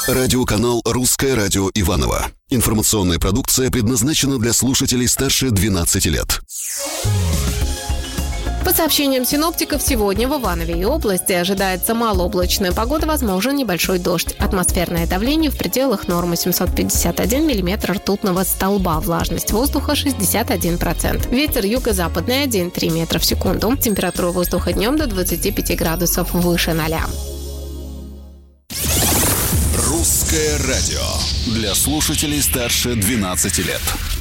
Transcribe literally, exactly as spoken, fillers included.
Радиоканал «Русское радио Иваново». Информационная продукция предназначена для слушателей старше двенадцати лет. По сообщениям синоптиков, сегодня в Иванове и области ожидается малооблачная погода, возможен небольшой дождь. Атмосферное давление в пределах нормы семьсот пятьдесят один миллиметр ртутного столба. Влажность воздуха шестьдесят один процент. Ветер юго-западный один целых три метра в секунду. Температура воздуха днем до двадцати пяти градусов выше ноля. Русское радио для слушателей старше двенадцати лет.